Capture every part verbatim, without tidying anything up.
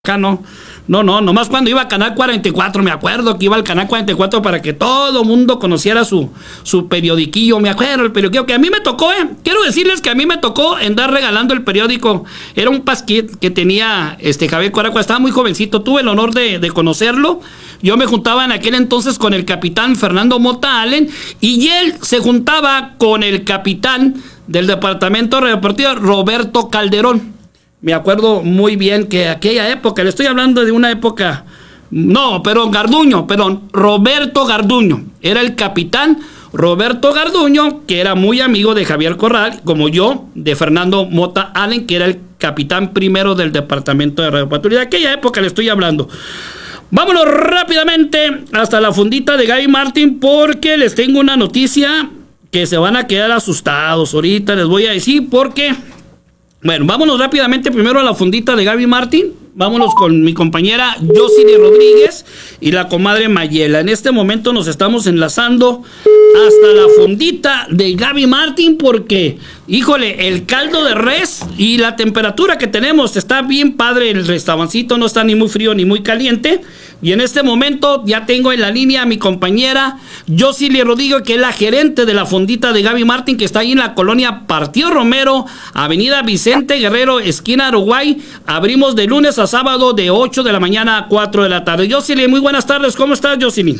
Acá no, no, no, nomás cuando iba a Canal cuarenta y cuatro, me acuerdo que iba al Canal cuarenta y cuatro para que todo mundo conociera su, su periodiquillo, me acuerdo, el periodiquillo que a mí me tocó, eh, quiero decirles que a mí me tocó andar regalando el periódico, era un pasquit que tenía este Javier Coracua, estaba muy jovencito, tuve el honor de, de conocerlo, yo me juntaba en aquel entonces con el capitán Fernando Mota Allen, y él se juntaba con el capitán del departamento deportivo Roberto Calderón. Me acuerdo muy bien que aquella época, le estoy hablando de una época, no, perdón, Garduño, perdón, Roberto Garduño, era el capitán Roberto Garduño, que era muy amigo de Javier Corral, como yo, de Fernando Mota Allen, que era el capitán primero del departamento de Radio Patrulla. De aquella época le estoy hablando. Vámonos rápidamente hasta la fundita de Gaby Martín, porque les tengo una noticia que se van a quedar asustados. Ahorita les voy a decir porque... Bueno, vámonos rápidamente primero a la fundita de Gaby Martín. Vámonos con mi compañera Yosili Rodríguez y la comadre Mayela. En este momento nos estamos enlazando hasta la fundita de Gaby Martín porque, híjole, el caldo de res y la temperatura que tenemos está bien padre. El restaurancito no está ni muy frío ni muy caliente. Y en este momento ya tengo en la línea a mi compañera Yosili Rodríguez, que es la gerente de la fundita de Gaby Martín, que está ahí en la colonia Partido Romero, Avenida Vicente Guerrero, esquina Uruguay. Abrimos de lunes a sábado de ocho de la mañana a cuatro de la tarde. Yosili, muy buenas tardes. ¿Cómo estás, Yosili?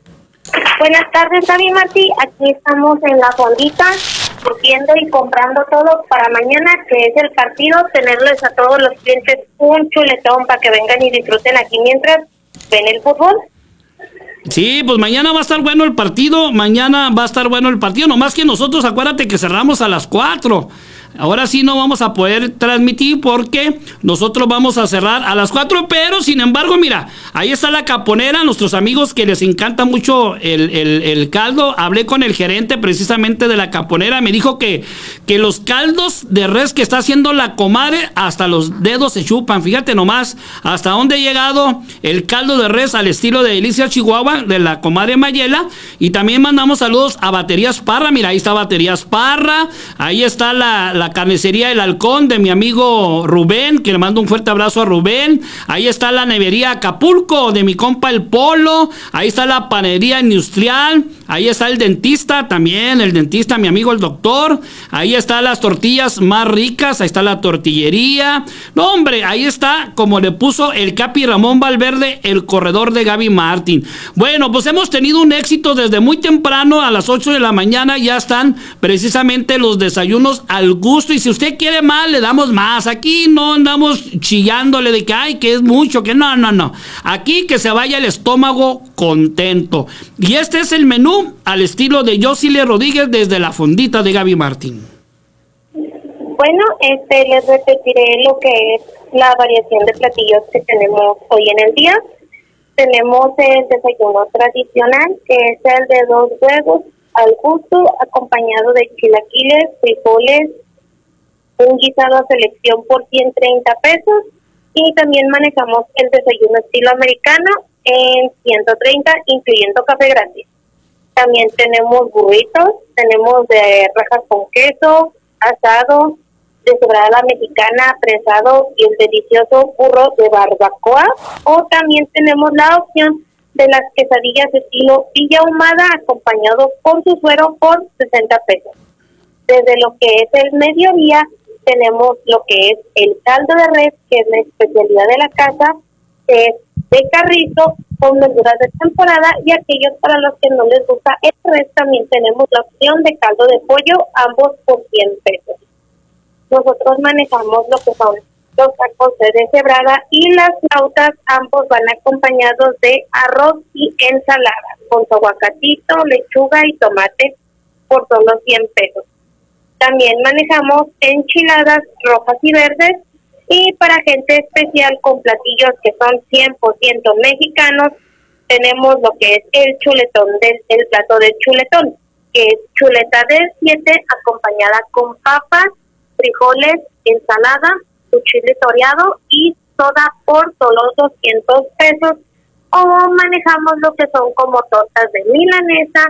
Buenas tardes, Gaby Martín. Aquí estamos en la fondita, surtiendo y comprando todo para mañana, que es el partido, tenerles a todos los clientes un chuletón para que vengan y disfruten aquí mientras ven el fútbol. Sí, pues mañana va a estar bueno el partido, mañana va a estar bueno el partido, nomás que nosotros, acuérdate que cerramos a las cuatro. Ahora sí no vamos a poder transmitir porque nosotros vamos a cerrar a las cuatro, pero sin embargo, mira, ahí está la Caponera, nuestros amigos que les encanta mucho el, el, el caldo. Hablé con el gerente precisamente de la Caponera, me dijo que, que los caldos de res que está haciendo la comadre, hasta los dedos se chupan, fíjate nomás, hasta dónde ha llegado el caldo de res al estilo de Delicia Chihuahua, de la comadre Mayela. Y también mandamos saludos a Baterías Parra, mira, ahí está Baterías Parra, ahí está la, la carnicería El Halcón de mi amigo Rubén, que le mando un fuerte abrazo a Rubén. Ahí está la nevería Acapulco de mi compa El Polo. Ahí está la panadería industrial. Ahí está el dentista también, el dentista, mi amigo el doctor. Ahí están las tortillas más ricas. Ahí está la tortillería. No, hombre, ahí está, como le puso el Capi Ramón Valverde, el corredor de Gaby Martín. Bueno, pues hemos tenido un éxito desde muy temprano, a las ocho de la mañana ya están precisamente los desayunos al gusto. Y si usted quiere más, le damos más. Aquí no andamos chillándole de que ay, que es mucho, que no, no, no. Aquí que se vaya el estómago contento. Y este es el menú al estilo de Yosili Rodríguez desde la fondita de Gaby Martín. Bueno, este les repetiré lo que es la variación de platillos que tenemos hoy en el día. Tenemos el desayuno tradicional, que es el de dos huevos al gusto, acompañado de chilaquiles, frijoles, un guisado a selección por ciento treinta pesos, y también manejamos el desayuno estilo americano en ciento treinta, incluyendo café gratis. También tenemos burritos, tenemos de rajas con queso, asado, deshebrada mexicana, presado y el delicioso burro de barbacoa. O también tenemos la opción de las quesadillas estilo Villa Ahumada, acompañado con su suero por sesenta pesos. Desde lo que es el mediodía, tenemos lo que es el caldo de res, que es la especialidad de la casa, que es de carrizo con verduras de temporada, y aquellos para los que no les gusta el res, también tenemos la opción de caldo de pollo, ambos por cien pesos. Nosotros manejamos lo que son los tacos de deshebrada y las flautas, ambos van acompañados de arroz y ensalada, con su aguacatito, lechuga y tomate por solo cien pesos. También manejamos enchiladas rojas y verdes, y para gente especial con platillos que son cien por ciento mexicanos, tenemos lo que es el chuletón, del el plato de chuletón, que es chuleta del siete acompañada con papas, frijoles, ensalada, su chile toreado y soda por solo doscientos pesos. O manejamos lo que son como tortas de milanesa,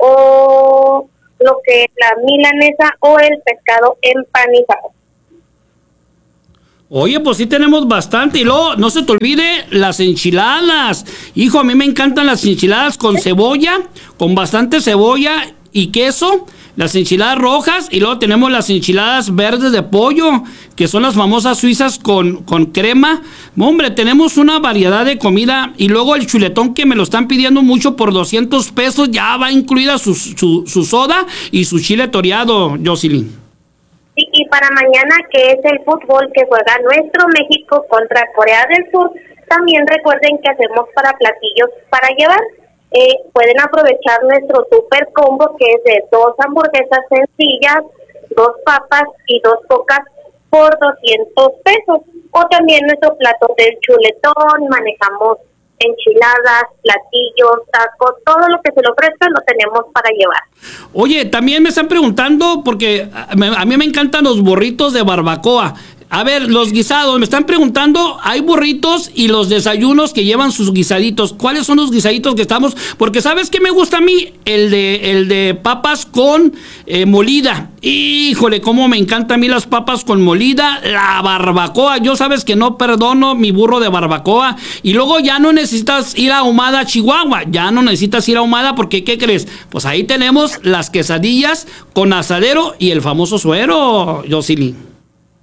o lo que es la milanesa o el pescado empanizado. Oye, pues sí tenemos bastante. Y luego, no se te olvide las enchiladas. Hijo, a mí me encantan las enchiladas con cebolla, con bastante cebolla y queso. Las enchiladas rojas y luego tenemos las enchiladas verdes de pollo, que son las famosas suizas con, con crema. Hombre, tenemos una variedad de comida y luego el chuletón que me lo están pidiendo mucho por doscientos pesos, ya va incluida su, su, su soda y su chile toreado, Jocelyn. Sí, y para mañana, que es el fútbol que juega nuestro México contra Corea del Sur, también recuerden que hacemos para platillos para llevar. Eh, pueden aprovechar nuestro super combo, que es de dos hamburguesas sencillas, dos papas y dos cocas por doscientos pesos. O también nuestro plato del chuletón, manejamos enchiladas, platillos, tacos, todo lo que se le ofrezca lo tenemos para llevar. Oye, también me están preguntando, porque a mí me encantan los burritos de barbacoa. A ver, los guisados, me están preguntando, hay burritos y los desayunos que llevan sus guisaditos. ¿Cuáles son los guisaditos que estamos? Porque ¿sabes qué me gusta a mí? El de, el de papas con eh, molida. Híjole, cómo me encantan a mí las papas con molida. La barbacoa, yo sabes que no perdono mi burro de barbacoa. Y luego ya no necesitas ir a Ahumada, Chihuahua. Ya no necesitas ir a Ahumada porque, ¿qué crees? Pues ahí tenemos las quesadillas con asadero y el famoso suero, Jocelyn.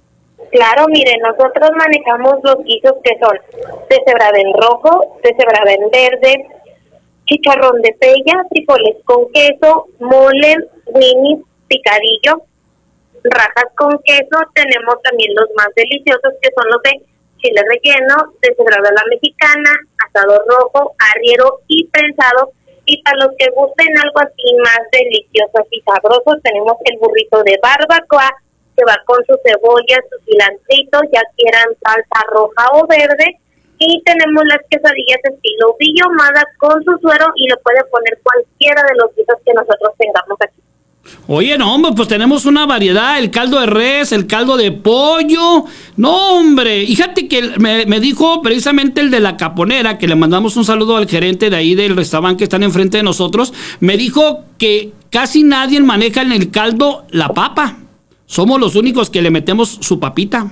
Claro, miren, nosotros manejamos los guisos que son deshebrada en rojo, deshebrada en verde, chicharrón de pella, frijoles con queso, mole, winnies, picadillo, rajas con queso. Tenemos también los más deliciosos que son los de chile relleno, deshebrada a la mexicana, asado rojo, arriero y prensado. Y para los que gusten algo así más delicioso y sabroso, tenemos el burrito de barbacoa, que va con su cebolla, su cilantrito, ya quieran salsa roja o verde. Y tenemos las quesadillas estilo Villa Ahumada con su suero y le puede poner cualquiera de los guisos que nosotros tengamos aquí. Oye, no, hombre, pues tenemos una variedad, el caldo de res, el caldo de pollo. No, hombre, fíjate que me, me dijo precisamente el de la Caponera, que le mandamos un saludo al gerente de ahí del restaurante que están enfrente de nosotros, me dijo que casi nadie maneja en el caldo la papa. Somos los únicos que le metemos su papita.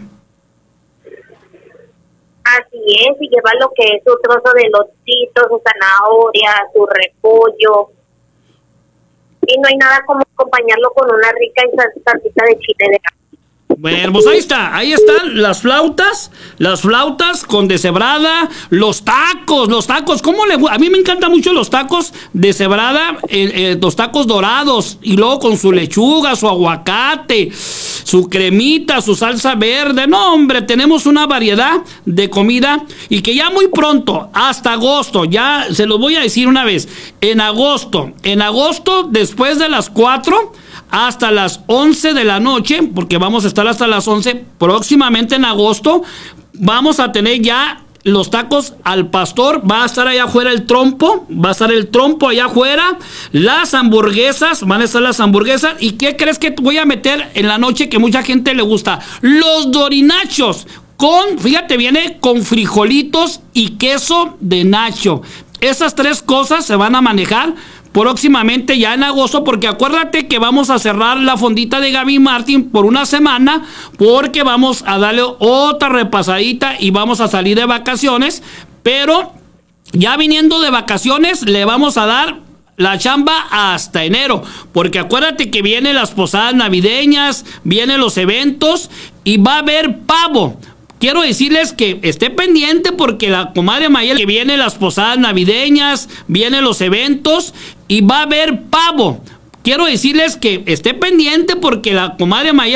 Así es, y lleva lo que es su trozo de lotito, su zanahoria, su repollo. Y no hay nada como acompañarlo con una rica salsita de chile de gato. Bueno, pues ahí está, ahí están las flautas, las flautas con deshebrada, los tacos, los tacos, ¿cómo le? A mí me encantan mucho los tacos deshebrada, eh, eh, los tacos dorados, y luego con su lechuga, su aguacate, su cremita, su salsa verde. No, hombre, tenemos una variedad de comida, y que ya muy pronto, hasta agosto, ya se los voy a decir una vez, en agosto, en agosto, después de las cuatro, hasta las once de la noche, porque vamos a estar hasta las once, próximamente en agosto, vamos a tener ya los tacos al pastor, va a estar allá afuera el trompo, va a estar el trompo allá afuera, las hamburguesas, van a estar las hamburguesas, ¿y qué crees que voy a meter en la noche que mucha gente le gusta? Los dorinachos, con, fíjate, viene con frijolitos y queso de nacho. Esas tres cosas se van a manejar próximamente ya en agosto, porque acuérdate que vamos a cerrar la fondita de Gaby Martín por una semana, porque vamos a darle otra repasadita y vamos a salir de vacaciones, pero ya viniendo de vacaciones le vamos a dar la chamba hasta enero, porque acuérdate que vienen las posadas navideñas, vienen los eventos y va a haber pavo. Quiero decirles que esté pendiente porque la comadre Mayel, que viene las posadas navideñas, vienen los eventos y va a haber pavo. Quiero decirles que esté pendiente porque la comadre Mayel